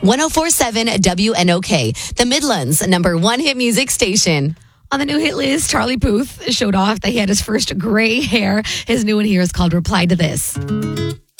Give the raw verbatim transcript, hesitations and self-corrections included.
one oh four point seven W N O K, the Midlands' number one hit music station. On the new hit list, Charlie Puth showed off that he had his first gray hair. His new one here is called Reply to This.